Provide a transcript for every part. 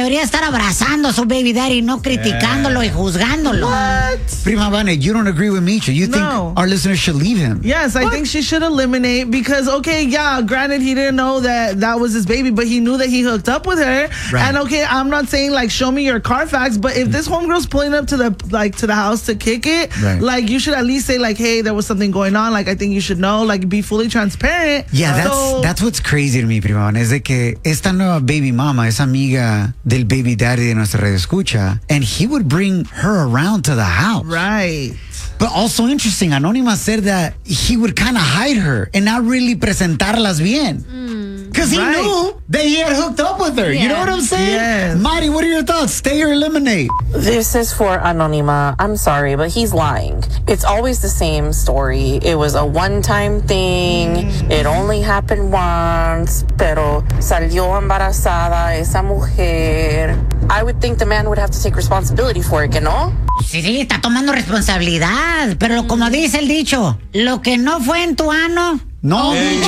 debería estar abrazando a su baby daddy, no criticándolo y juzgándolo. What? Prima Vane, you don't agree with Micha. You think our listeners should leave him? Yes, I think she should eliminate because, okay, yeah, granted, he didn't know that was his baby, but he knew that he hooked up with her. Right. And, okay, I'm not saying, like, show me your Carfax, but if this homegirl's pulling up to the house to kick it, right, like, you should at least say, like, hey, there was something going on. Like, I think you should know. Like, be fully transparent. Yeah, that's what's crazy to me, Prima Vane, es de que esta nueva baby mama es amiga del baby daddy de nuestra radio escucha, and he would bring her around to the house. Right. But also interesting, Anónima said that he would kind of hide her and not really presentarlas bien. Because he knew that he had hooked up with her. Yeah. You know what I'm saying? Yes. Mari, what are your thoughts? Stay or eliminate? This is for Anónima. I'm sorry, but he's lying. It's always the same story. It was a one-time thing. It only happened once. Pero salió embarazada esa mujer. I would think the man would have to take responsibility for it, ¿que no? Sí, está tomando responsabilidad. Pero como dice el dicho, lo que no fue en tu ano... No, dicho.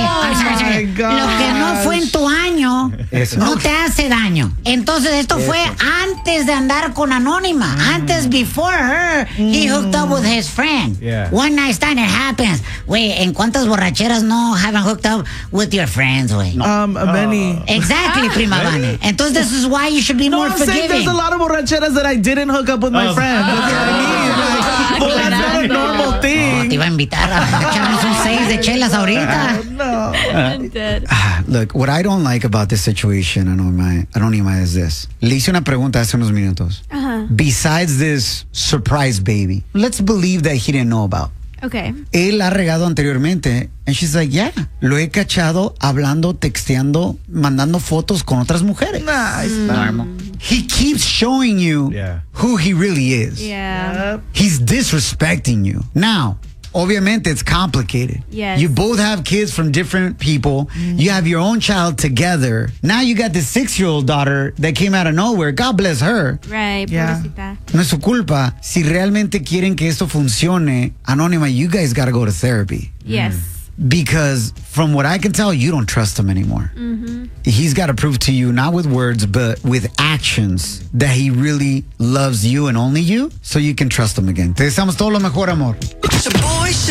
Lo que no fue en tu año no te hace daño. Entonces esto fue antes de andar con Anónima. Antes, before her, he hooked up with his friend. Yeah. One night stand, it happens. Güey, ¿en cuántas borracheras no haven't hooked up with your friends, güey? Many. Exactly, Prima Vane. Entonces this is why you should be more I'm saying forgiving. there's a lot of borracheras that I didn't hook up with my friend. That's what I mean. Like, well, that's not a normal thing. No, te iba a invitar a echarnos un 6 de chelas ahorita. No. I'm dead. Look, what I don't like about this situation, Anónima, is this. Le hice una pregunta hace unos minutos. Besides this surprise baby, let's believe that he didn't know about. Okay. Él ha regado anteriormente. And she's like, yeah, lo he cachado hablando, texteando, mandando fotos con otras mujeres. Nah, it's normal. He keeps showing you who he really is. Yeah. He's disrespecting you. Now, obviamente, it's complicated. Yes. You both have kids from different people. You have your own child together. Now you got this 6-year-old daughter that came out of nowhere. God bless her. Right, Yeah. pobrecita. No es su culpa. Si realmente quieren que esto funcione, Anónima, you guys got to go to therapy. Yes. Because from what I can tell, you don't trust him anymore. He's got to prove to you, not with words, but with actions, that he really loves you and only you, so you can trust him again. Te deseamos todo lo mejor, amor.